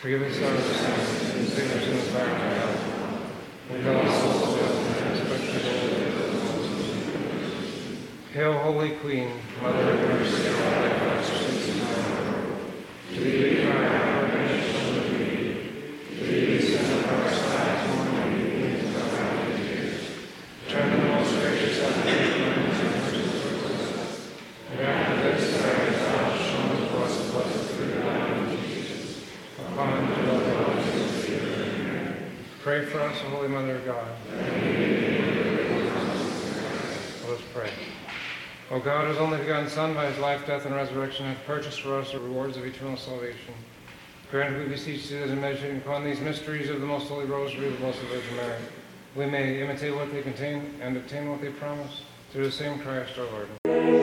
Forgive us our sins, and save us from the fire of hell. Lead all souls to heaven, especially those. Hail, Holy Queen, Mother of mercy, and all thy blessings in heaven. To thee we cry, our redemption of thee. To thee we send up our sighs, mourning and weeping in our valley of tears. Turn to the most gracious advocate, and after this, thy thou shown to us the blessed fruit of thy womb, Jesus. Upon the Lord of us, pray for us, O Holy Mother of God. Let us pray. O God, whose only begotten Son, by his life, death, and resurrection, hath purchased for us the rewards of eternal salvation. Grant, we beseech thee, that in meditating upon these mysteries of the most holy rosary of the Blessed Virgin Mary, we may imitate what they contain and obtain what they promise, through the same Christ our Lord.